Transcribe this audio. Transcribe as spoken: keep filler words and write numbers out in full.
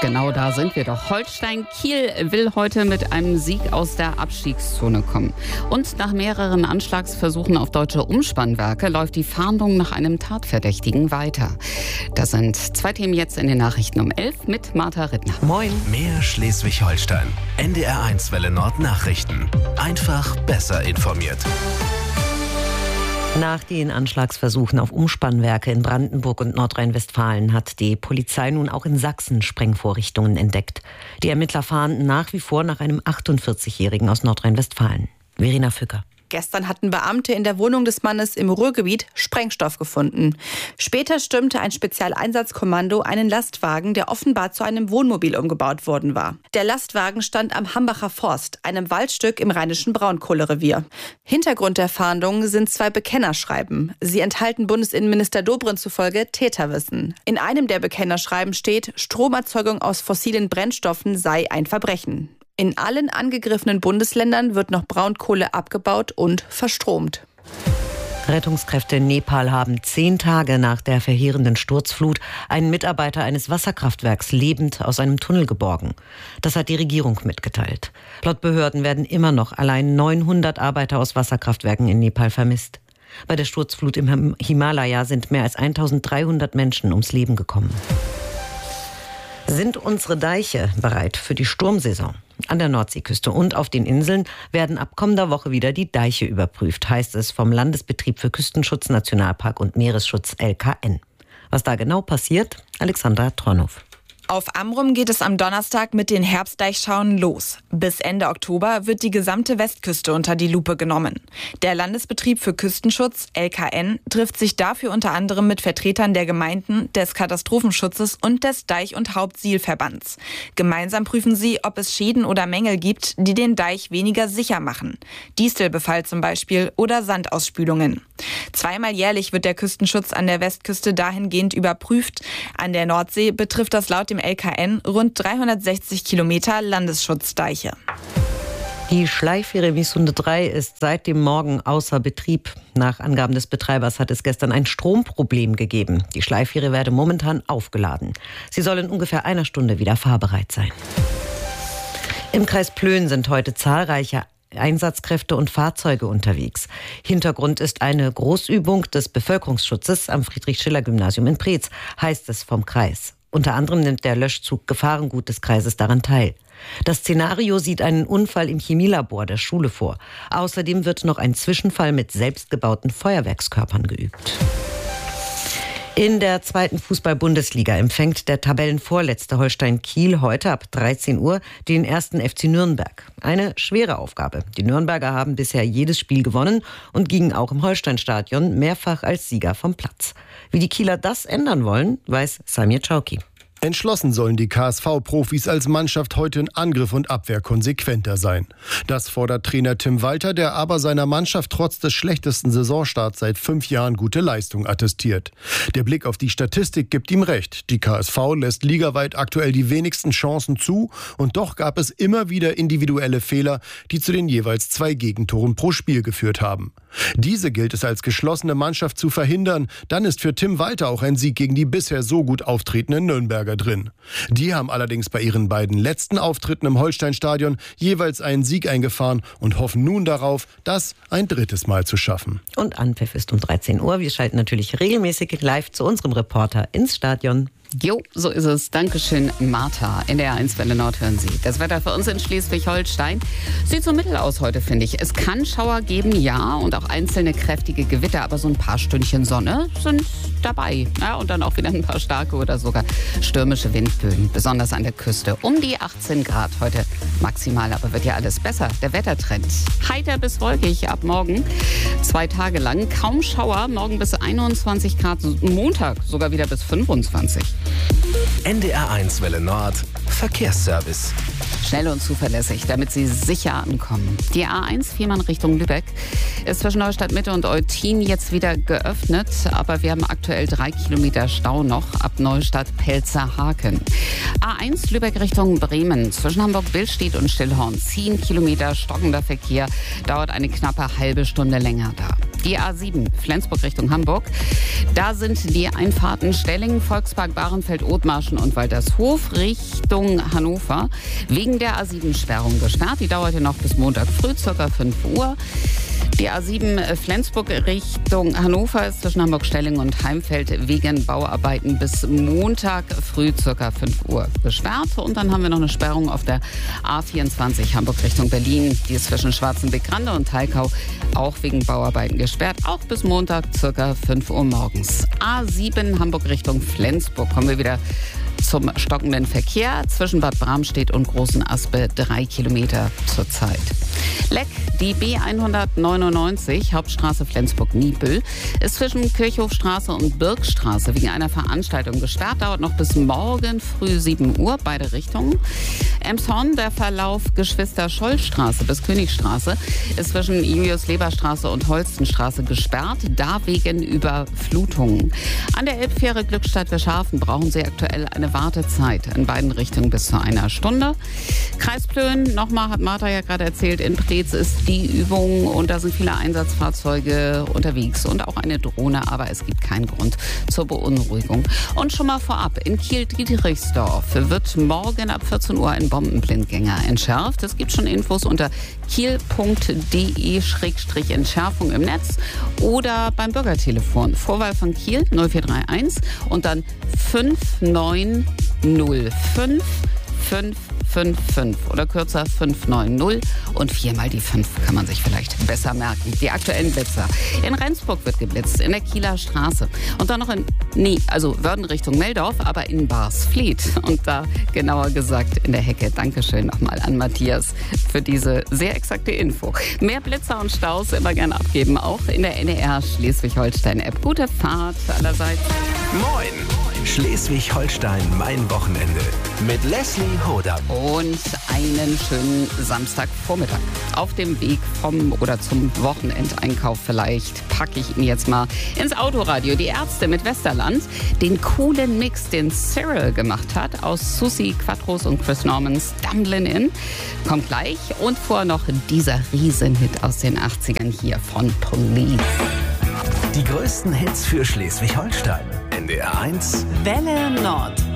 Genau da sind wir doch. Holstein Kiel will heute mit einem Sieg aus der Abstiegszone kommen. Und nach mehreren Anschlagsversuchen auf deutsche Umspannwerke läuft die Fahndung nach einem Tatverdächtigen weiter. Das sind zwei Themen jetzt in den Nachrichten um elf mit Martha Rittner. Moin. Mehr Schleswig-Holstein. N D R eins Welle Nord Nachrichten. Einfach besser informiert. Nach den Anschlagsversuchen auf Umspannwerke in Brandenburg und Nordrhein-Westfalen hat die Polizei nun auch in Sachsen Sprengvorrichtungen entdeckt. Die Ermittler fahnden nach wie vor nach einem achtundvierzigjährigen aus Nordrhein-Westfalen. Verena Fücker. Gestern hatten Beamte in der Wohnung des Mannes im Ruhrgebiet Sprengstoff gefunden. Später stürmte ein Spezialeinsatzkommando einen Lastwagen, der offenbar zu einem Wohnmobil umgebaut worden war. Der Lastwagen stand am Hambacher Forst, einem Waldstück im rheinischen Braunkohlerevier. Hintergrund der Fahndung sind zwei Bekennerschreiben. Sie enthalten Bundesinnenminister Dobrindt zufolge Täterwissen. In einem der Bekennerschreiben steht, Stromerzeugung aus fossilen Brennstoffen sei ein Verbrechen. In allen angegriffenen Bundesländern wird noch Braunkohle abgebaut und verstromt. Rettungskräfte in Nepal haben zehn Tage nach der verheerenden Sturzflut einen Mitarbeiter eines Wasserkraftwerks lebend aus einem Tunnel geborgen. Das hat die Regierung mitgeteilt. Laut Behörden werden immer noch allein neunhundert Arbeiter aus Wasserkraftwerken in Nepal vermisst. Bei der Sturzflut im Himalaya sind mehr als eintausenddreihundert Menschen ums Leben gekommen. Sind unsere Deiche bereit für die Sturmsaison? An der Nordseeküste und auf den Inseln werden ab kommender Woche wieder die Deiche überprüft, heißt es vom Landesbetrieb für Küstenschutz, Nationalpark und Meeresschutz L K N. Was da genau passiert? Alexandra Tronhoff. Auf Amrum geht es am Donnerstag mit den Herbstdeichschauen los. Bis Ende Oktober wird die gesamte Westküste unter die Lupe genommen. Der Landesbetrieb für Küstenschutz, L K N, trifft sich dafür unter anderem mit Vertretern der Gemeinden, des Katastrophenschutzes und des Deich- und Hauptsielverbands. Gemeinsam prüfen sie, ob es Schäden oder Mängel gibt, die den Deich weniger sicher machen. Distelbefall zum Beispiel oder Sandausspülungen. Zweimal jährlich wird der Küstenschutz an der Westküste dahingehend überprüft. An der Nordsee betrifft das laut dem L K N rund dreihundertsechzig Kilometer Landesschutzdeiche. Die Schleifwehre Misunde drei ist seit dem Morgen außer Betrieb. Nach Angaben des Betreibers hat es gestern ein Stromproblem gegeben. Die Schleifwehre werde momentan aufgeladen. Sie soll in ungefähr einer Stunde wieder fahrbereit sein. Im Kreis Plön sind heute zahlreiche Einsatzkräfte und Fahrzeuge unterwegs. Hintergrund ist eine Großübung des Bevölkerungsschutzes am Friedrich-Schiller-Gymnasium in Preetz, heißt es vom Kreis. Unter anderem nimmt der Löschzug Gefahrengut des Kreises daran teil. Das Szenario sieht einen Unfall im Chemielabor der Schule vor. Außerdem wird noch ein Zwischenfall mit selbstgebauten Feuerwerkskörpern geübt. In der zweiten Fußball-Bundesliga empfängt der Tabellenvorletzte Holstein Kiel heute ab dreizehn Uhr den ersten F C Nürnberg. Eine schwere Aufgabe. Die Nürnberger haben bisher jedes Spiel gewonnen und gingen auch im Holsteinstadion mehrfach als Sieger vom Platz. Wie die Kieler das ändern wollen, weiß Samir Czauki. Entschlossen sollen die K S V-Profis als Mannschaft heute in Angriff und Abwehr konsequenter sein. Das fordert Trainer Tim Walter, der aber seiner Mannschaft trotz des schlechtesten Saisonstarts seit fünf Jahren gute Leistung attestiert. Der Blick auf die Statistik gibt ihm recht. Die K S V lässt ligaweit aktuell die wenigsten Chancen zu und doch gab es immer wieder individuelle Fehler, die zu den jeweils zwei Gegentoren pro Spiel geführt haben. Diese gilt es als geschlossene Mannschaft zu verhindern. Dann ist für Tim Walter auch ein Sieg gegen die bisher so gut auftretenden Nürnberger drin. Die haben allerdings bei ihren beiden letzten Auftritten im Holsteinstadion jeweils einen Sieg eingefahren und hoffen nun darauf, das ein drittes Mal zu schaffen. Und Anpfiff ist um dreizehn Uhr. Wir schalten natürlich regelmäßig live zu unserem Reporter ins Stadion. Jo, so ist es. Dankeschön, Martha. In der eins Welle Nord hören Sie. Das Wetter für uns in Schleswig-Holstein sieht so mittel aus heute, finde ich. Es kann Schauer geben, ja, und auch einzelne kräftige Gewitter, aber so ein paar Stündchen Sonne sind dabei. Ja, und dann auch wieder ein paar starke oder sogar stürmische Windböen, besonders an der Küste. Um die achtzehn Grad heute maximal, aber wird ja alles besser. Der Wettertrend heiter bis wolkig ab morgen. Zwei Tage lang kaum Schauer, morgen bis einundzwanzig Grad, Montag sogar wieder bis fünfundzwanzig. N D R eins Welle Nord Verkehrsservice. Schnell und zuverlässig, damit Sie sicher ankommen. Die A eins Fehmarn Richtung Lübeck ist zwischen Neustadt Mitte und Eutin jetzt wieder geöffnet, aber wir haben aktuell drei Kilometer Stau noch ab Neustadt-Pelzerhaken. A eins Lübeck Richtung Bremen zwischen Hamburg-Billstedt und Stillhorn zehn Kilometer stockender Verkehr, dauert eine knappe halbe Stunde länger da. Die A sieben, Flensburg Richtung Hamburg. Da sind die Einfahrten Stellingen, Volkspark, Bahrenfeld, Othmarschen und Waltershof Richtung Hannover wegen der A sieben Sperrung gesperrt. Die dauerte noch bis Montag früh, ca. fünf Uhr. Die A sieben Flensburg Richtung Hannover ist zwischen Hamburg-Stellingen und Heimfeld wegen Bauarbeiten bis Montag früh ca. fünf Uhr gesperrt. Und dann haben wir noch eine Sperrung auf der A vierundzwanzig Hamburg Richtung Berlin. Die ist zwischen Schwarzenbeck-Grande und Teilkau auch wegen Bauarbeiten gesperrt. Auch bis Montag ca. fünf Uhr morgens. A sieben Hamburg Richtung Flensburg. Kommen wir wieder zum stockenden Verkehr zwischen Bad Bramstedt und Großen Aspe, drei Kilometer zurzeit. Leck, die B hundertneunundneunzig, Hauptstraße Flensburg-Niebüll, ist zwischen Kirchhofstraße und Birkstraße wegen einer Veranstaltung gesperrt. Dauert noch bis morgen früh sieben Uhr, beide Richtungen. Emshorn, der Verlauf Geschwister-Scholl-Straße bis Königstraße, ist zwischen Julius-Leber-Straße und Holstenstraße gesperrt, da wegen Überflutungen. An der Elbfähre Glückstadt-Wirschhafen brauchen Sie aktuell eine Wartezeit in beiden Richtungen bis zu einer Stunde. Kreis Plön, nochmal hat Martha ja gerade erzählt, in Preetz ist die Übung und da sind viele Einsatzfahrzeuge unterwegs und auch eine Drohne, aber es gibt keinen Grund zur Beunruhigung. Und schon mal vorab, in Kiel-Dietrichsdorf wird morgen ab vierzehn Uhr ein Bombenblindgänger entschärft. Es gibt schon Infos unter kiel punkt de Schrägstrich Entschärfung im Netz oder beim Bürgertelefon. Vorwahl von Kiel null vier drei eins und dann fünf neun null fünf fünf fünf fünf oder kürzer fünf neun null und viermal die fünf kann man sich vielleicht besser merken. Die aktuellen Blitzer. In Rendsburg wird geblitzt, in der Kieler Straße. Und dann noch in, nee, also Wörden Richtung Meldorf, aber in Barsfleet. Und da genauer gesagt in der Hecke. Dankeschön nochmal an Matthias für diese sehr exakte Info. Mehr Blitzer und Staus immer gerne abgeben, auch in der N D R Schleswig-Holstein-App. Gute Fahrt allerseits. Moin! Schleswig-Holstein, mein Wochenende. Mit Leslie Hodam. Und einen schönen Samstagvormittag. Auf dem Weg vom oder zum Wochenendeinkauf vielleicht packe ich ihn jetzt mal ins Autoradio. Die Ärzte mit Westerland, den coolen Mix, den Cyril gemacht hat aus Susi Quattros und Chris Normans Dumblin' In. Kommt gleich. Und vorher noch dieser Riesenhit aus den achtzigern hier von Police. Die größten Hits für Schleswig-Holstein. N D R eins Welle Nord.